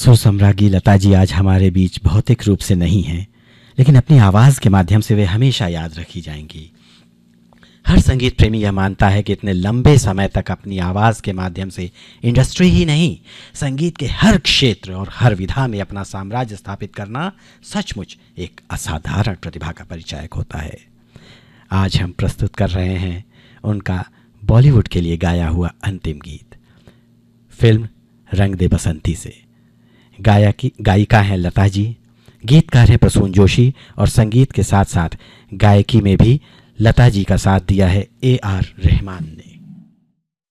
सुसम्राज्ञी लता जी आज हमारे बीच भौतिक रूप से नहीं हैं, लेकिन अपनी आवाज़ के माध्यम से वे हमेशा याद रखी जाएंगी। हर संगीत प्रेमी यह मानता है कि इतने लंबे समय तक अपनी आवाज़ के माध्यम से इंडस्ट्री ही नहीं, संगीत के हर क्षेत्र और हर विधा में अपना साम्राज्य स्थापित करना सचमुच एक असाधारण प्रतिभा का परिचायक होता है। आज हम प्रस्तुत कर रहे हैं उनका बॉलीवुड के लिए गाया हुआ अंतिम गीत, फिल्म रंग दे बसंती से। गायिका हैं लता जी, गीतकार हैं प्रसून जोशी और संगीत के साथ साथ गायकी में भी लता जी का साथ दिया है AR रहमान ने।